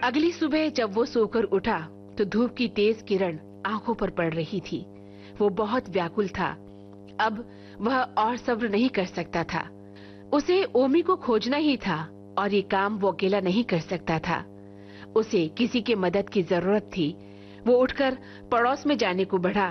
अगली सुबह जब वो सोकर उठा तो धूप की तेज किरण आंखों पर पड़ रही थी। वो बहुत व्याकुल था। अब वह और सब्र नहीं कर सकता था। उसे ओमी को खोजना ही था और ये काम वो अकेला नहीं कर सकता था। उसे किसी की मदद की जरूरत थी। वो उठकर पड़ोस में जाने को बढ़ा।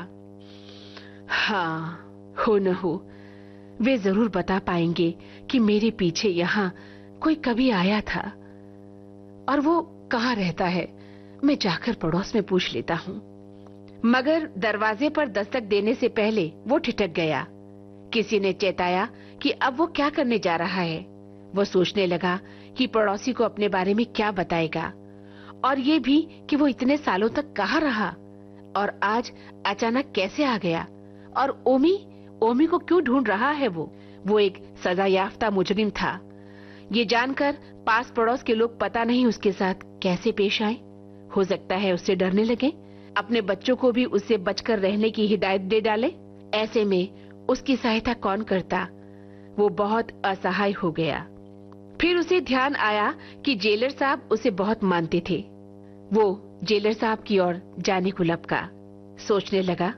हाँ, हो न हो वे जरूर बता पाएंगे कि मेरे पीछे यहाँ कोई कभी आया था और वो कहाँ रहता है। मैं जाकर पड़ोस में पूछ लेता हूँ। मगर दरवाजे पर दस्तक देने से पहले वो ठिठक गया। किसी ने चेताया कि अब वो क्या करने जा रहा है। वो सोचने लगा कि पड़ोसी को अपने बारे में क्या बताएगा और ये भी कि वो इतने सालों तक कहाँ रहा और आज अचानक कैसे आ गया और ओमी को क्यों ढूंढ रहा है। वो एक सजायाफ्ता मुजरिम था। ये जानकर पास पड़ोस के लोग पता नहीं उसके साथ कैसे पेश आए। हो सकता है उससे डरने लगे, अपने बच्चों को भी उससे बचकर रहने की हिदायत दे डाले। ऐसे में उसकी सहायता कौन करता। वो बहुत असहाय हो गया। फिर उसे ध्यान आया कि जेलर साहब उसे बहुत मानते थे। वो जेलर साहब की ओर जाने को लपका। सोचने लगा,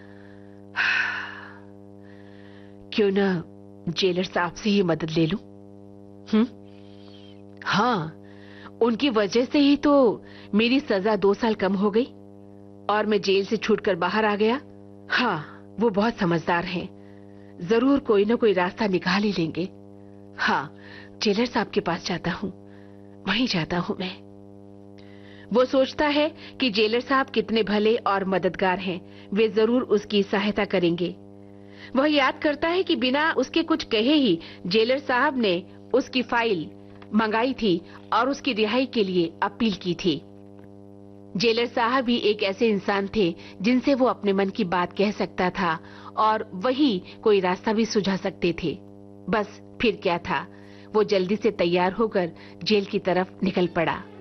क्यों न जेलर साहब से ही मदद ले लूं। हाँ, उनकी वजह से ही तो मेरी सजा 2 साल कम हो गई और मैं जेल से छूटकर बाहर आ गया। हाँ, वो बहुत समझदार हैं। जरूर कोई न कोई रास्ता निकाल ही लेंगे। हाँ, जेलर साहब के पास जाता हूँ, वहीं जाता हूँ मैं। वो सोचता है कि जेलर साहब कितने भले और मददगार हैं। वे जरूर उसकी सहायता करेंगे। वह याद करता है कि बिना उसके कुछ कहे ही जेलर साहब ने उसकी फाइल मंगाई थी और उसकी रिहाई के लिए अपील की थी। जेलर साहब ही एक ऐसे इंसान थे जिनसे वो अपने मन की बात कह सकता था और वही कोई रास्ता भी सुझा सकते थे। बस फिर क्या था। वो जल्दी से तैयार होकर जेल की तरफ निकल पड़ा।